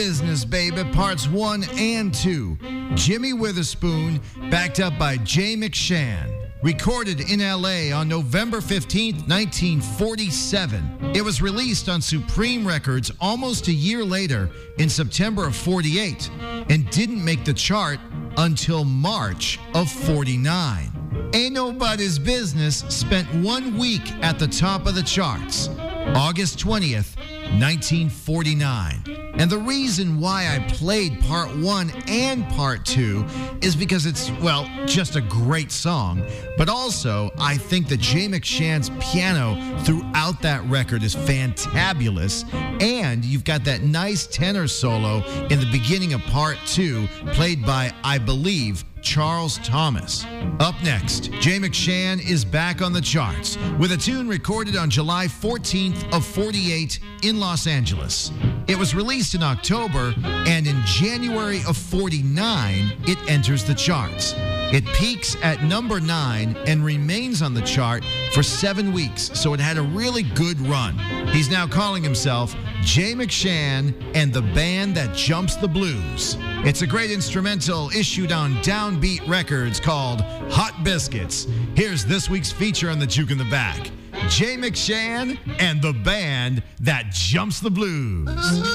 Business, baby, parts 1 and 2. Jimmy Witherspoon, backed up by Jay McShann. Recorded in LA on November 15th, 1947. It was released on Supreme Records almost a year later in September of 48 and didn't make the chart until March of 49. Ain't Nobody's Business spent 1 week at the top of the charts, August 20th, 1949. And the reason why I played part 1 and part 2 is because it's, well, just a great song. But also, I think that Jay McShann's piano throughout that record is fantabulous. And you've got that nice tenor solo in the beginning of part 2, played by, I believe, Charles Thomas. Up next, Jay McShann is back on the charts with a tune recorded on July 14th of 48 in Los Angeles. It was released in October, and in January of 49, it enters the charts. It peaks at number 9 and remains on the chart for 7 weeks, so it had a really good run. He's now calling himself Jay McShann and the Band That Jumps the Blues. It's a great instrumental issued on Downbeat Records called Hot Biscuits. Here's this week's feature on the Juke in the Back. Jay McShann and the Band That Jumps the Blues.